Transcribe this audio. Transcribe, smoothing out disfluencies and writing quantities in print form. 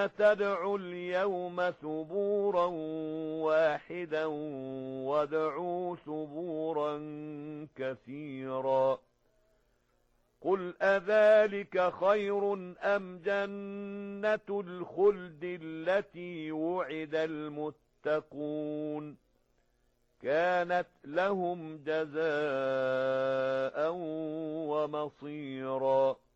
ولا تدعوا اليوم ثبورا واحدا وادعوا ثبورا كثيرا قل أذلك خير أم جنة الخلد التي وعد المتقون كانت لهم جزاء ومصيرا